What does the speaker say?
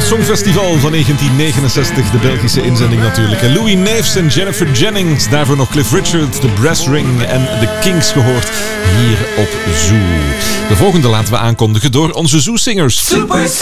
Songfestival van 1969, de Belgische inzending natuurlijk. En Louis Neefs en Jennifer Jennings, daarvoor nog Cliff Richard, The Brass Ring en The Kinks gehoord hier op Zoo. De volgende laten we aankondigen door onze Zoo-singers.